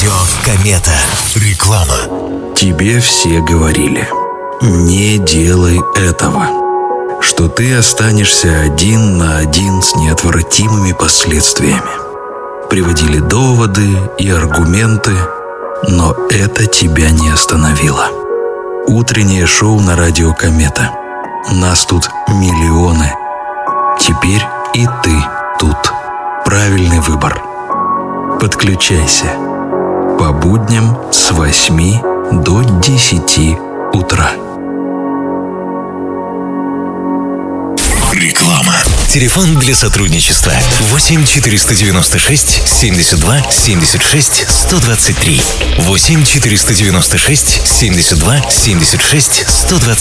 Радио Комета. Реклама. Тебе все говорили: не делай этого, что ты останешься один на один с неотвратимыми последствиями. Приводили доводы и аргументы, но это тебя не остановило. Утреннее шоу на Радио Комета. Нас тут миллионы. Теперь и ты тут. Правильный выбор. Подключайся. По будням с 8 до 10 утра. Реклама. Телефон для сотрудничества 8 496 72 76 123. 8 496 72 76 123.